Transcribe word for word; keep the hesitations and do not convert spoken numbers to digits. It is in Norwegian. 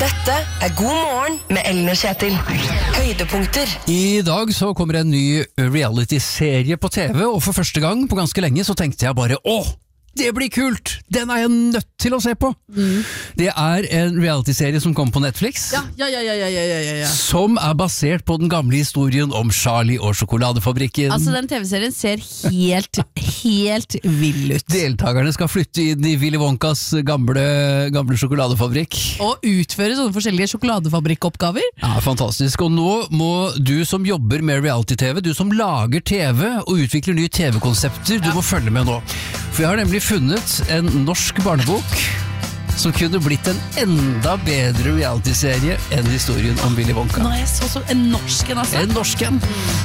Dette er God morgen med Ellen og Kjetil. Høydepunkter. I dag så kommer en ny reality-serie på T V, og for første gang på ganske lenge så tenkte jeg bare, åh, det blir kult! Den er jeg nødt til å se på! Mm. Det er en reality-serie som kom på Netflix, ja, ja, ja, ja, ja, ja, ja, ja. som er basert på den gamle historien om Charlie og sjokoladefabrikken. Altså, den T V-serien ser helt, helt vill ut. Deltakerne skal flytte inn i Willy Wonkas gamle, gamle sjokoladefabrikk. Og utføre sånne forskjellige sjokoladefabrikkoppgaver. Ja, fantastisk. Og nå må du som jobber med reality-T V, du som lager T V og utvikler nye T V-konsepter, du må følge med nå. For jeg har nemlig funnet en norsk barnebok som kunne blitt en enda bedre reality-serie enn historien om Willy Wonka. Nå er jeg så så en norsk en, altså. En norsk en.